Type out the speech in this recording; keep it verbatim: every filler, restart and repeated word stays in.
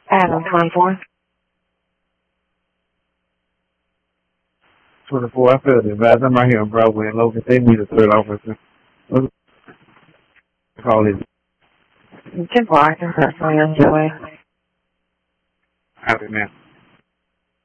Adam, twenty-four. twenty-four, I feel the advised. I'm right here on Broadway and Logan. They need a third officer. What's the call is? ten four, I can personally on your way. Happy man.